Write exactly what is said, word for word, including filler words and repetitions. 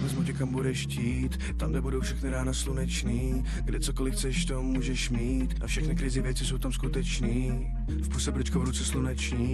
vezmu tě kam budeš chtít, tam kde budou všechny rána slunečný, kde cokoliv chceš to můžeš mít a všechny krizi věci jsou tam skutečný, v puse brčko v ruce sluneční.